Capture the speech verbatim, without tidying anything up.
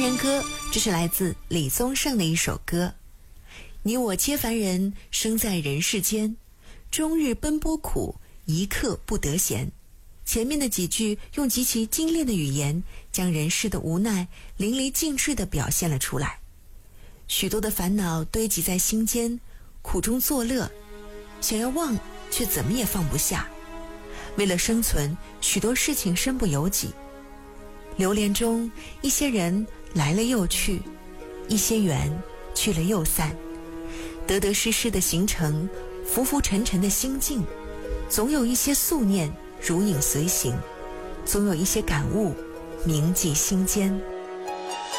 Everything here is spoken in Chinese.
人歌，这是来自李宗盛的一首歌。你我皆凡人，生在人世间，终日奔波苦，一刻不得闲。前面的几句用极其精炼的语言，将人世的无奈淋漓尽致地表现了出来。许多的烦恼堆积在心间，苦中作乐，想要忘却怎么也放不下。为了生存，许多事情身不由己。流连中，一些人来了又去，一些缘去了又散，得得失失的行程，浮浮沉沉的心境，总有一些宿念如影随形，总有一些感悟铭记心间。